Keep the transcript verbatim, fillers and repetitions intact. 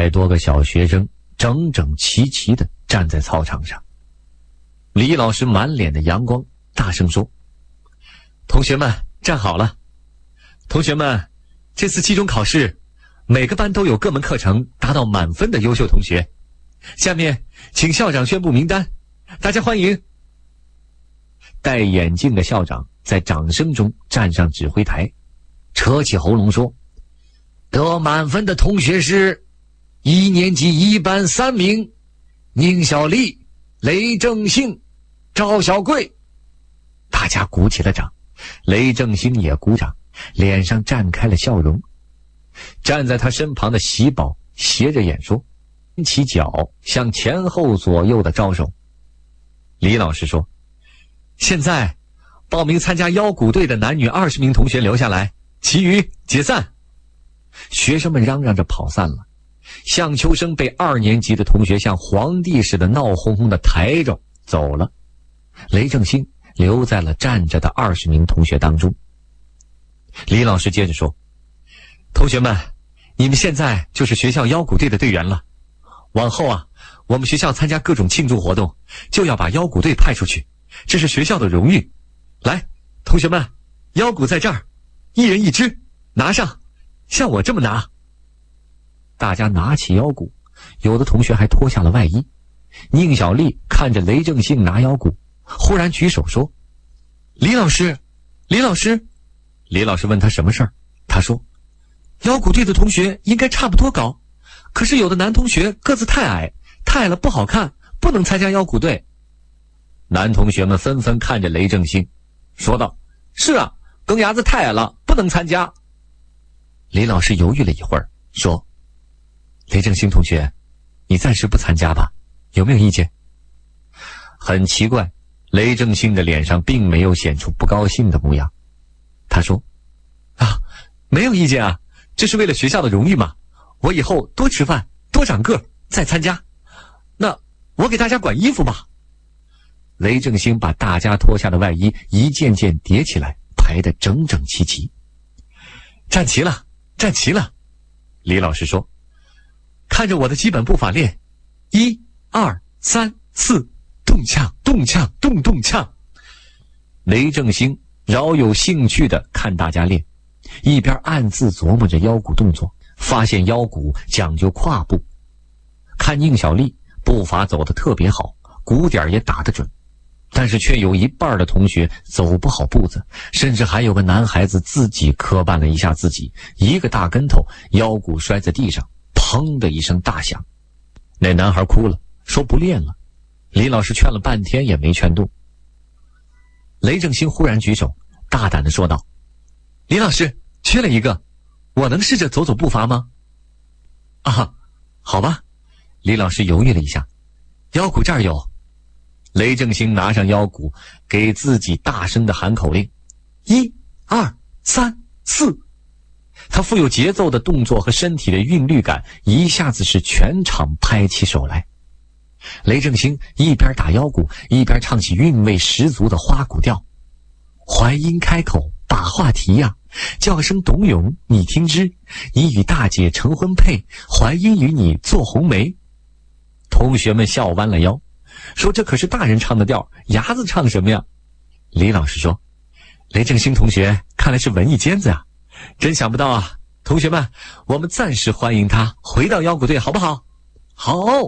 百多个小学生整整齐齐地站在操场上。李老师满脸的阳光，大声说：“同学们站好了！同学们，这次期中考试，每个班都有各门课程达到满分的优秀同学。下面请校长宣布名单，大家欢迎。”戴眼镜的校长在掌声中站上指挥台，扯起喉咙说：“得满分的同学是一年级一班三名，宁小丽、雷正兴、赵小贵。”大家鼓起了掌，雷正兴也鼓掌，脸上绽开了笑容。站在他身旁的喜宝斜着眼说：“踮起脚向前后左右的招手。”李老师说：“现在报名参加腰鼓队的男女二十名同学留下来，其余解散。”学生们嚷嚷着跑散了。向秋生被二年级的同学像皇帝似的闹哄哄的抬着走了。雷正兴留在了站着的二十名同学当中。李老师接着说：“同学们，你们现在就是学校腰鼓队的队员了。往后啊，我们学校参加各种庆祝活动，就要把腰鼓队派出去，这是学校的荣誉。来，同学们，腰鼓在这儿，一人一支，拿上，像我这么拿。”大家拿起腰鼓，有的同学还脱下了外衣。宁小丽看着雷正兴拿腰鼓，忽然举手说：“李老师，李老师。”李老师问他什么事儿，他说：“腰鼓队的同学应该差不多高，可是有的男同学个子太矮，太矮了不好看，不能参加腰鼓队。”男同学们纷纷看着雷正兴，说道：“是啊，更牙子太矮了，不能参加。”李老师犹豫了一会儿，说：“雷正兴同学，你暂时不参加吧，有没有意见？”很奇怪，雷正兴的脸上并没有显出不高兴的模样。他说：“啊，没有意见啊，这是为了学校的荣誉嘛。我以后多吃饭，多长个，再参加。那我给大家管衣服吧。”雷正兴把大家脱下的外衣一件件叠起来，排得整整齐齐。“站齐了，站齐了。”李老师说：“看着我的基本步伐练，一、二、三、四，动呛，动呛，动动呛。”雷正兴饶有兴趣地看大家练，一边暗自琢磨着腰鼓动作，发现腰鼓讲究跨步。看宁小丽步伐走得特别好，鼓点也打得准，但是却有一半的同学走不好步子，甚至还有个男孩子自己磕绊了一下自己，一个大跟头，腰鼓摔在地上，砰的一声大响。那男孩哭了，说不练了。李老师劝了半天也没劝动。雷正兴忽然举手，大胆地说道：“李老师，缺了一个，我能试着走走步伐吗？”“啊，好吧。”李老师犹豫了一下，“腰鼓这儿有。”雷正兴拿上腰鼓，给自己大声地喊口令：“一、二、三、四。”他富有节奏的动作和身体的韵律感，一下子使全场拍起手来。雷正兴一边打腰鼓，一边唱起韵味十足的花鼓调：“淮阴开口把话题呀、啊，叫声董永你听之，你与大姐成婚配，淮阴与你做红梅。”同学们笑弯了腰，说这可是大人唱的调，伢子唱什么呀？李老师说：“雷正兴同学看来是文艺尖子啊，真想不到啊！同学们，我们暂时欢迎他回到腰鼓队好不好？”“好。”